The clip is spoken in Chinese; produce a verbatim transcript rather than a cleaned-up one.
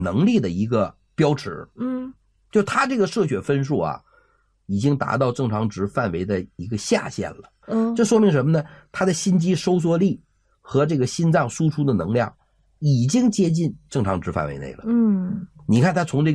能力的一个标尺。 嗯， 就他这个射血分数啊，已经达到正常值范围的一个下限了。 嗯， 这说明什么呢？他的心肌收缩力和这个心脏输出的能量已经接近正常值范围内了。 嗯， 你看他从这个